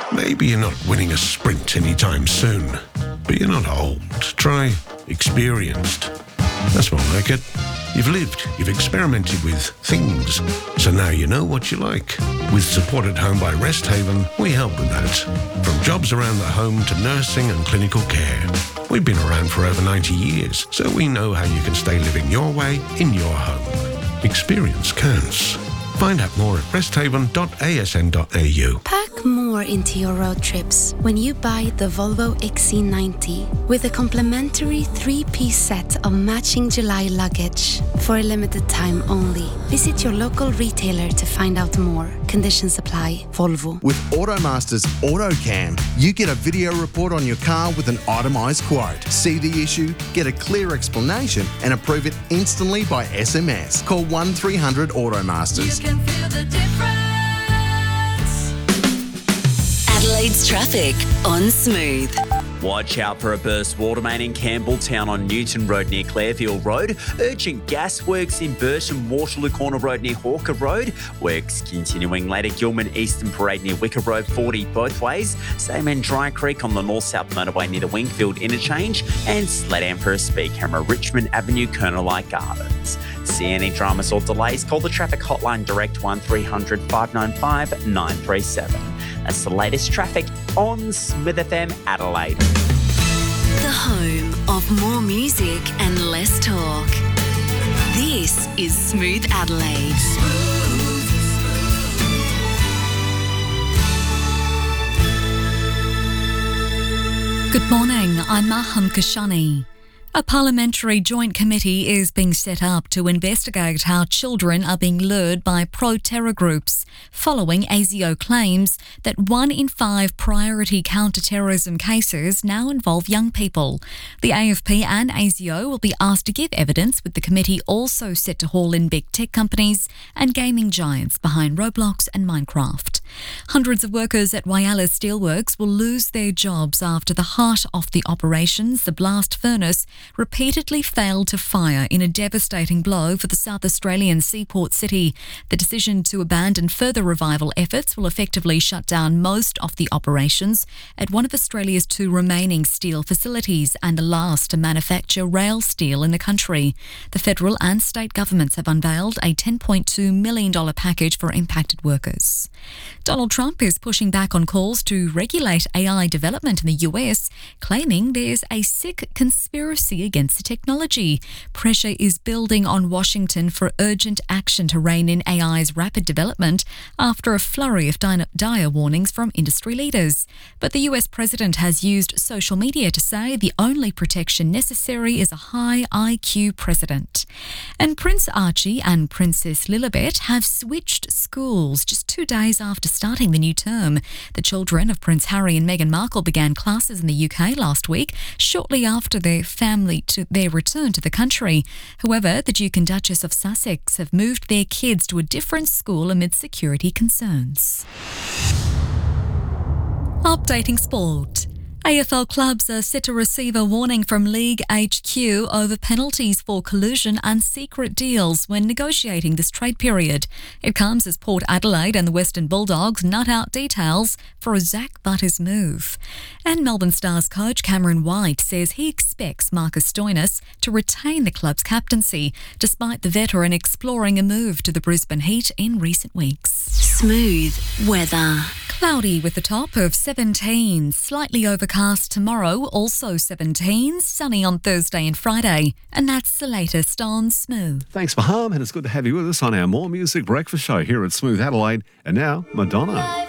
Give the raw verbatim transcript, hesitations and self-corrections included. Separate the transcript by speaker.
Speaker 1: Maybe you're not winning a sprint anytime soon, but you're not old. Try experienced. That's more like it. You've lived, you've experimented with things, so now you know what you like. With Support at Home by Rest Haven, we help with that. From jobs around the home to nursing and clinical care. We've been around for over ninety years, so we know how you can stay living your way in your home. Experience counts. Find out more at resthaven dot a s n dot a u.
Speaker 2: Pack more into your road trips when you buy the Volvo X C ninety with a complimentary three-piece set of matching July luggage for a limited time only. Visit your local retailer to find out more. Conditions apply. Volvo.
Speaker 3: With Automaster's AutoCam, you get a video report on your car with an itemised quote. See the issue, get a clear explanation and approve it instantly by S M S. Call one three hundred Automasters.
Speaker 4: Can feel the difference.
Speaker 5: Adelaide's traffic on Smooth.
Speaker 6: Watch out for a burst water main in Campbelltown on Newton Road near Clairville Road. Urgent gas works in Burton Waterloo Corner Road near Hawker Road. Works continuing later Gilman Eastern Parade near Wicker Road, forty both ways. Same in Dry Creek on the north-south motorway near the Wingfield interchange. And Sledan for a speed camera, Richmond Avenue, Colonelite Gardens. See any dramas or delays? Call the traffic hotline direct one three hundred five nine five nine three seven. That's the latest traffic on Smith F M Adelaide.
Speaker 5: The home of more music and less talk. This is Smooth Adelaide.
Speaker 7: Good morning, I'm Maham Kashani. A parliamentary joint committee is being set up to investigate how children are being lured by pro-terror groups following ASIO claims that one in five priority counter-terrorism cases now involve young people. The A F P and ASIO will be asked to give evidence, with the committee also set to haul in big tech companies and gaming giants behind Roblox and Minecraft. Hundreds of workers at Whyalla Steelworks will lose their jobs after the heart of the operations, the blast furnace, repeatedly failed to fire in a devastating blow for the South Australian seaport city. The decision to abandon further revival efforts will effectively shut down most of the operations at one of Australia's two remaining steel facilities and the last to manufacture rail steel in the country. The federal and state governments have unveiled a ten point two million dollars package for impacted workers. Donald Trump is pushing back on calls to regulate A I development in the U S, claiming there's a sick conspiracy against the technology. Pressure is building on Washington for urgent action to rein in A I's rapid development after a flurry of dire warnings from industry leaders. But the U S president has used social media to say the only protection necessary is a high I Q president. And Prince Archie and Princess Lilibet have switched schools just two days after starting the new term. The children of Prince Harry and Meghan Markle began classes in the U K last week, shortly after their family to their return to the country. However, the Duke and Duchess of Sussex have moved their kids to a different school amid security concerns. Updating sport. A F L clubs are set to receive a warning from League H Q over penalties for collusion and secret deals when negotiating this trade period. It comes as Port Adelaide and the Western Bulldogs nut out details for a Zach Butters move. And Melbourne Stars coach Cameron White says he expects Marcus Stoinis to retain the club's captaincy, despite the veteran exploring a move to the Brisbane Heat in recent weeks.
Speaker 5: Smooth weather.
Speaker 7: Cloudy with a top of seventeen, slightly overcast tomorrow, also seventeen, sunny on Thursday and Friday. And that's the latest on Smooth.
Speaker 8: Thanks, Maham, and it's good to have you with us on our More Music Breakfast Show here at Smooth Adelaide. And now, Madonna.